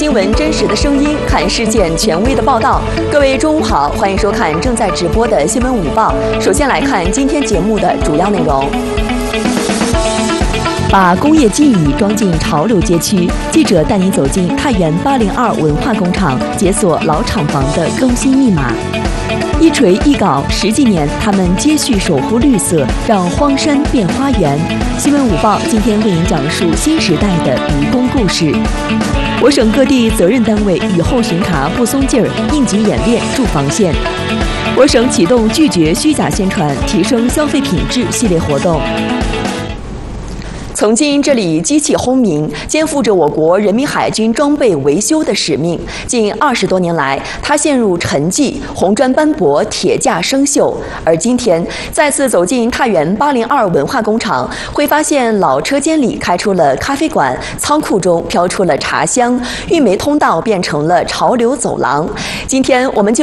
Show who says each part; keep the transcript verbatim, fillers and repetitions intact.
Speaker 1: 新闻真实的声音，看事件权威的报道。各位中午好，欢迎收看正在直播的新闻午报。首先来看今天节目的主要内容。把工业记忆装进潮流街区，记者带你走进太原八零二文化工厂，解锁老厂房的更新密码。一锤一镐十几年，他们接续守护绿色，让荒山变花园。新闻午报今天为您讲述新时代的愚公故事。我省各地责任单位雨后巡查不松劲儿，应急演练驻防线。我省启动拒绝虚假宣传，提升消费品质系列活动。曾经，这里机器轰鸣，肩负着我国人民海军装备维修的使命。近二十多年来，它陷入沉寂，红砖斑驳，铁架生锈。而今天，再次走进太原八零二文化工厂，会发现老车间里开出了咖啡馆，仓库中飘出了茶香，运煤通道变成了潮流走廊。今天，我们就